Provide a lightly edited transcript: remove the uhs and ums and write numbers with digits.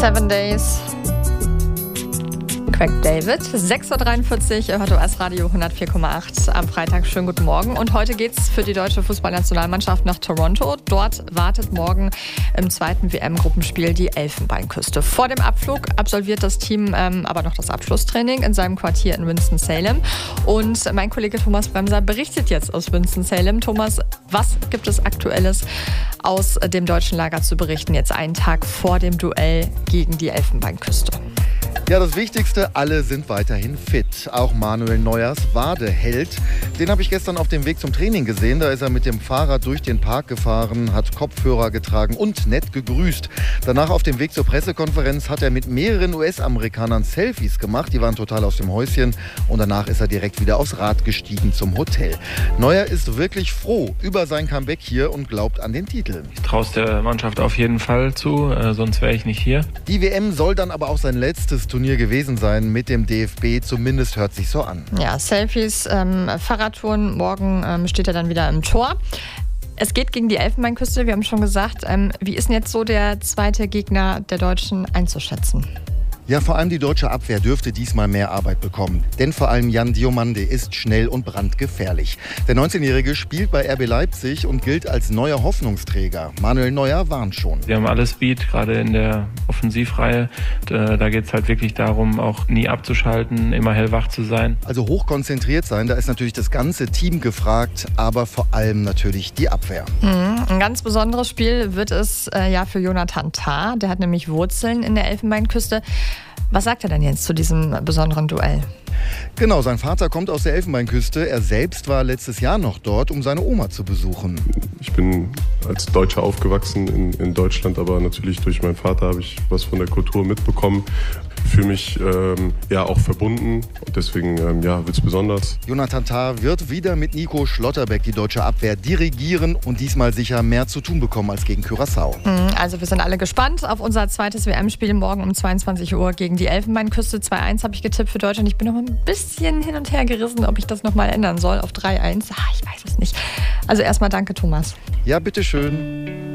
7 Days. Craig David, 6.43 Uhr, hört OS Radio 104,8 am Freitag. Schönen guten Morgen. Und heute geht's für die deutsche Fußballnationalmannschaft nach Toronto. Dort wartet morgen im zweiten WM-Gruppenspiel die Elfenbeinküste. Vor dem Abflug absolviert das Team aber noch das Abschlusstraining in seinem Quartier in Winston-Salem. Und mein Kollege Thomas Bremser berichtet jetzt aus Winston-Salem. Thomas, was gibt es Aktuelles aus dem deutschen Lager zu berichten, jetzt einen Tag vor dem Duell gegen die Elfenbeinküste? Ja, das Wichtigste, alle sind weiterhin fit. Auch Manuel Neuers Wadeheld. Den habe ich gestern auf dem Weg zum Training gesehen. Da ist er mit dem Fahrrad durch den Park gefahren, hat Kopfhörer getragen und nett gegrüßt. Danach auf dem Weg zur Pressekonferenz hat er mit mehreren US-Amerikanern Selfies gemacht. Die waren total aus dem Häuschen. Und danach ist er direkt wieder aufs Rad gestiegen zum Hotel. Neuer ist wirklich froh über sein Comeback hier und glaubt an den Titel. Ich traue es der Mannschaft auf jeden Fall zu, sonst wäre ich nicht hier. Die WM soll dann aber auch sein letztes Turnier gewesen sein mit dem DFB, zumindest hört sich so an. Ja, Selfies, Fahrradtouren, morgen steht er dann wieder im Tor. Es geht gegen die Elfenbeinküste, wir haben schon gesagt. Wie ist denn jetzt so der zweite Gegner der Deutschen einzuschätzen? Ja, vor allem die deutsche Abwehr dürfte diesmal mehr Arbeit bekommen. Denn vor allem Jan Diomande ist schnell und brandgefährlich. Der 19-Jährige spielt bei RB Leipzig und gilt als neuer Hoffnungsträger. Manuel Neuer warnt schon. Wir haben alles Speed, gerade in der Offensivreihe. Da geht es halt wirklich darum, auch nie abzuschalten, immer hellwach zu sein. Also hochkonzentriert sein, da ist natürlich das ganze Team gefragt, aber vor allem natürlich die Abwehr. Ein ganz besonderes Spiel wird es für Jonathan Tah. Der hat nämlich Wurzeln in der Elfenbeinküste. Was sagt er denn jetzt zu diesem besonderen Duell? Genau, sein Vater kommt aus der Elfenbeinküste. Er selbst war letztes Jahr noch dort, um seine Oma zu besuchen. Ich bin als Deutscher aufgewachsen in Deutschland, aber natürlich durch meinen Vater habe ich was von der Kultur mitbekommen. Fühle mich auch verbunden und deswegen wird es besonders. Jonathan Tah wird wieder mit Nico Schlotterbeck die deutsche Abwehr dirigieren und diesmal sicher mehr zu tun bekommen als gegen Curaçao. Also wir sind alle gespannt auf unser zweites WM-Spiel morgen um 22 Uhr gegen die Elfenbeinküste. 2-1 habe ich getippt für Deutschland. Ich bin noch ein bisschen hin und her gerissen, ob ich das nochmal ändern soll auf 3-1. Ich weiß es nicht. Also erstmal danke, Thomas. Ja, bitteschön.